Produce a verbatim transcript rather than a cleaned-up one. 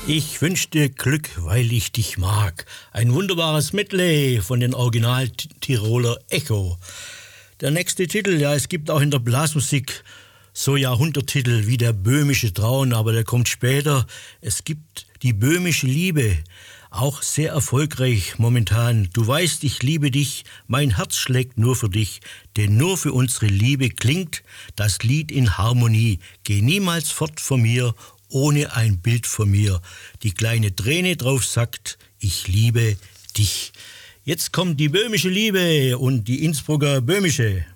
Ich wünsch dir Glück, weil ich dich mag. Ein wunderbares Medley von den Original-Tiroler Echo. Der nächste Titel, ja, es gibt auch in der Blasmusik so Jahrhunderttitel wie der böhmische Traun, aber der kommt später. Es gibt die böhmische Liebe, auch sehr erfolgreich momentan. Du weißt, ich liebe dich, mein Herz schlägt nur für dich, denn nur für unsere Liebe klingt das Lied in Harmonie. Geh niemals fort von mir, ohne ein Bild von mir. Die kleine Träne drauf sagt, ich liebe dich. Jetzt kommt die böhmische Liebe und die Innsbrucker böhmische.